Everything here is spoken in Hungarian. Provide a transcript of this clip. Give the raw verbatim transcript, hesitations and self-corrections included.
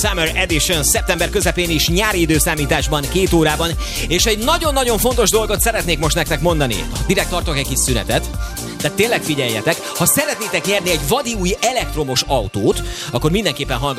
Summer Edition szeptember közepén is nyári időszámításban, két órában, és egy nagyon-nagyon fontos dolgot szeretnék most nektek mondani. Direkt tartok egy kis szünetet, de tényleg figyeljetek, ha szeretnétek nyerni egy vadi új elektromos autót, akkor mindenképpen hallgassatok